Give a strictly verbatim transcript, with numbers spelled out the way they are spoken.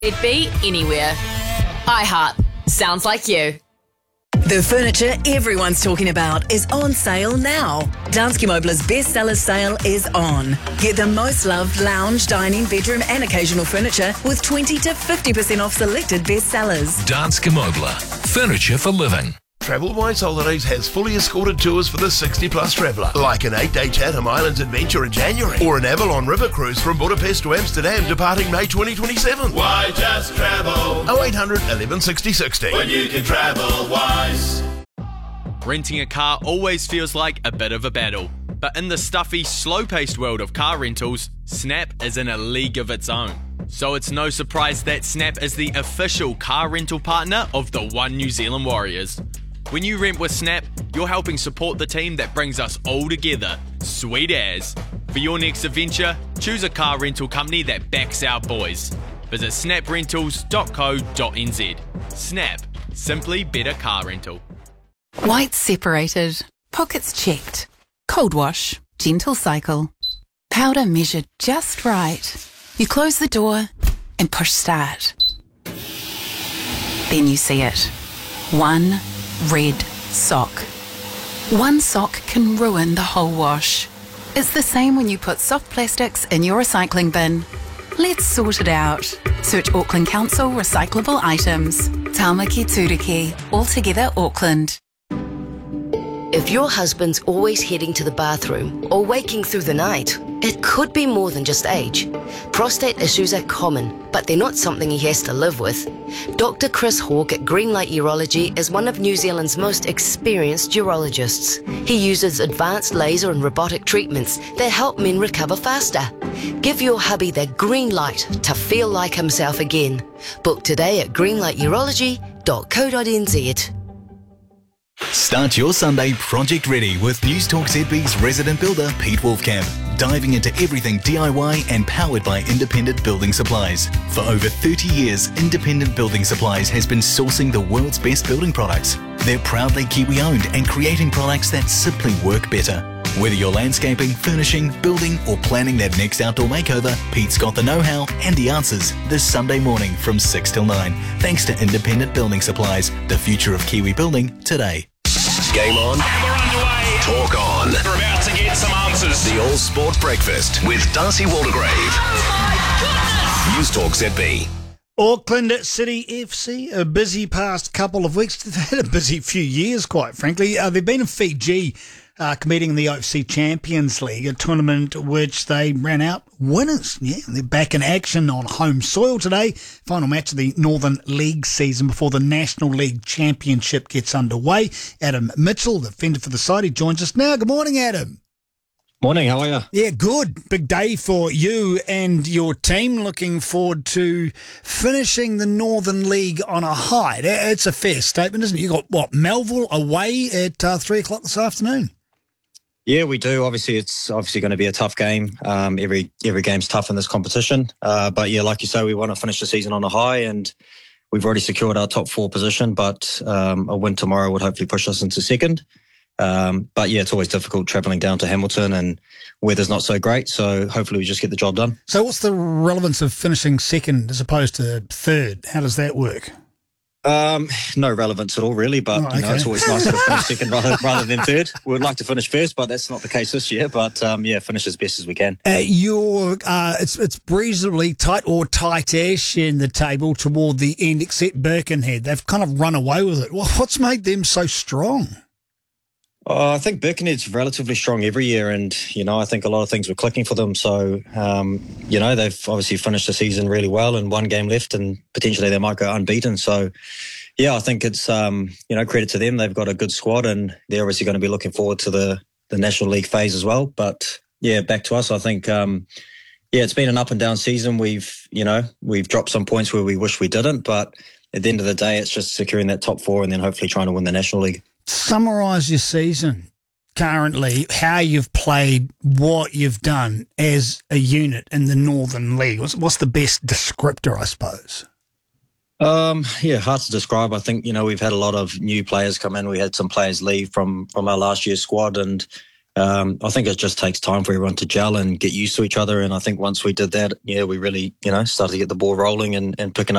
It'd be anywhere. iHeart. Sounds like you. The furniture everyone's talking about is on sale now. Danske Møbler's bestseller sale is on. Get the most loved lounge, dining, bedroom and occasional furniture with twenty to fifty percent off selected bestsellers. Danske Møbler. Furniture for living. TravelWise Holidays has fully escorted tours for the sixty plus traveller, like an eight-day Chatham Islands adventure in January, or an Avalon River cruise from Budapest to Amsterdam departing May twenty twenty-seven. Why just travel? oh eight hundred, eleven sixty, sixty. When you can travel wise. Renting a car always feels like a bit of a battle, but in the stuffy, slow-paced world of car rentals, Snap is in a league of its own. So it's no surprise that Snap is the official car rental partner of the One New Zealand Warriors. When you rent with Snap, you're helping support the team that brings us all together. Sweet as. For your next adventure, choose a car rental company that backs our boys. Visit snap rentals dot co dot n z. Snap. Simply better car rental. Whites separated. Pockets checked. Cold wash. Gentle cycle. Powder measured just right. You close the door and push start. Then you see it. One red sock. One sock can ruin the whole wash. It's the same when you put soft plastics in your recycling bin. Let's sort it out. Search Auckland Council recyclable items. Tāmaki Turiki, altogether Auckland. If your husband's always heading to the bathroom or waking through the night, it could be more than just age. Prostate issues are common, but they're not something he has to live with. Doctor Chris Hawke at Greenlight Urology is one of New Zealand's most experienced urologists. He uses advanced laser and robotic treatments that help men recover faster. Give your hubby the green light to feel like himself again. Book today at greenlight urology dot co dot n z. Start your Sunday project ready with News Talk Z B's resident builder Pete Wolfcamp, diving into everything D I Y and powered by Independent Building Supplies. For over thirty years, Independent Building Supplies has been sourcing the world's best building products. They're proudly Kiwi-owned and creating products that simply work better. Whether you're landscaping, furnishing, building or planning that next outdoor makeover, Pete's got the know-how and the answers this Sunday morning from six till nine. Thanks to Independent Building Supplies, the future of Kiwi building today. Game on. We're underway. Talk on. We're about to get some answers. The All Sport Breakfast with Darcy Waldegrave. Oh my goodness! News Talk Z B. Auckland City F C, a busy past couple of weeks. They've had a busy few years, quite frankly. Uh, they've been in Fiji uh, competing in the O F C Champions League, a tournament which they ran out winners. Yeah, they're back in action on home soil today. Final match of the Northern League season before the National League Championship gets underway. Adam Mitchell, the defender for the side, he joins us now. Good morning, Adam. Morning, how are you? Yeah, good. Big day for you and your team. Looking forward to finishing the Northern League on a high. It's a fair statement, isn't it? You got, what, Melville away at uh, three o'clock this afternoon? Yeah, we do. Obviously, it's obviously going to be a tough game. Um, every every game's tough in this competition. Uh, but yeah, like you say, we want to finish the season on a high, and we've already secured our top four position, but um, a win tomorrow would hopefully push us into second. Um, but yeah, it's always difficult travelling down to Hamilton and weather's not so great. So hopefully we just get the job done. So what's the relevance of finishing second as opposed to third? How does that work? Um, no relevance at all, really. But oh, okay. you know, it's always nice to finish second rather, rather than third. We'd like to finish first, but that's not the case this year. But um, yeah, finish as best as we can. Uh, you're, uh, it's it's reasonably tight or tight-ish in the table toward the end, except Birkenhead. They've kind of run away with it. What's made them so strong? Uh, I think Birkenhead's relatively strong every year, and you know I think a lot of things were clicking for them. So um, you know they've obviously finished the season really well, and one game left, and potentially they might go unbeaten. So yeah, I think it's um, you know credit to them. They've got a good squad, and they're obviously going to be looking forward to the the National League phase as well. But yeah, back to us. I think um, yeah, it's been an up and down season. We've you know we've dropped some points where we wish we didn't, but at the end of the day, it's just securing that top four and then hopefully trying to win the National League. Summarise your season currently, how you've played, what you've done as a unit in the Northern League. What's, what's the best descriptor, I suppose? Um, yeah, hard to describe. I think, you know, we've had a lot of new players come in. We had some players leave from, from our last year's squad, and Um, I think it just takes time for everyone to gel and get used to each other. And I think once we did that, yeah, we really, you know, started to get the ball rolling and, and picking up